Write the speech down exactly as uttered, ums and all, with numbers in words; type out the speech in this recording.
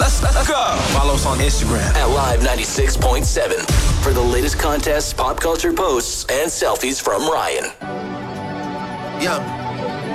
Let's, let's go. Follow us on Instagram at Live ninety-six point seven for the latest contests, pop culture posts, and selfies from Ryan. Yeah.